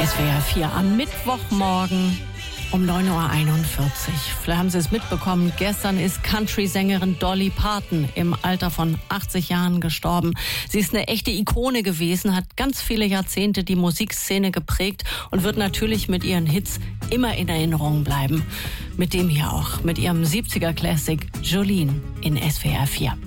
SWR 4 am Mittwochmorgen um 9.41 Uhr. Vielleicht haben Sie es mitbekommen, gestern ist Country-Sängerin Dolly Parton im Alter von 80 Jahren gestorben. Sie ist eine echte Ikone gewesen, hat ganz viele Jahrzehnte die Musikszene geprägt und wird natürlich mit ihren Hits immer in Erinnerung bleiben. Mit dem hier auch, mit ihrem 70er-Classic Jolene in SWR 4.